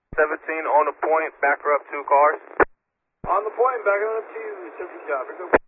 17 on the point, back her up 2 cars. On the point, backing up to you, 17 traffic.